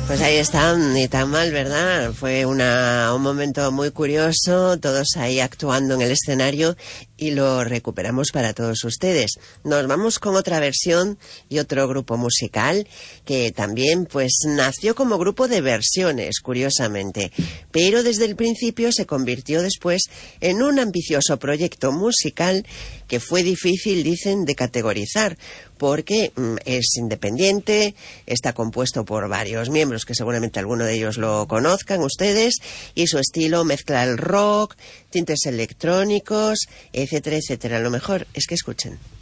Pues ahí están, ni tan mal, ¿verdad? Fue un momento muy curioso, todos ahí actuando en el escenario y lo recuperamos para todos ustedes. Nos vamos con otra versión y otro grupo musical que también pues nació como grupo de versiones, curiosamente, pero desde el principio se convirtió después en un ambicioso proyecto musical que fue difícil, dicen, de categorizar, porque es independiente, está compuesto por varios miembros, que seguramente alguno de ellos lo conozcan ustedes, y su estilo mezcla el rock, tintes electrónicos, etcétera, etcétera. Lo mejor es que escuchen.